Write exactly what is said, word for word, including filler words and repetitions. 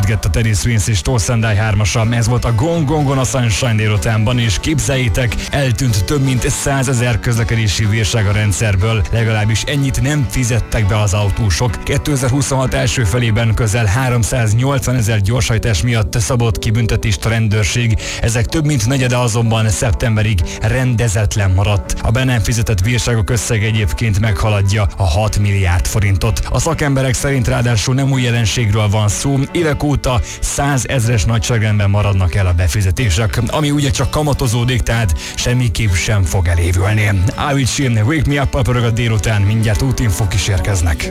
Get a Teddy Swims és Torszendai hármasa. Ez volt a Gong Gongon a Sunshine délutánban, és képzeljétek, eltűnt több mint százezer közlekedési bírság a rendszerből. Legalábbis ennyit nem fizettek be az autósok. kétezer-huszonhat első felében közel háromszáznyolcvanezer gyorshajtás miatt szabott ki büntetést a rendőrség. Ezek több mint negyede azonban szeptemberig rendezetlen maradt. A be nem fizetett bírságok összege egyébként meghaladja a hat milliárd forintot. A szakemberek szerint ráadásul nem új jelenségről van szó, évek óta százezres nagyságrendben maradnak el a befizetések, ami ugye csak kamatozódik, tehát semmiképp sem fog elévülni. Avicii, Wake Me Up-al pörög a délután, mindjárt útinfók is érkeznek.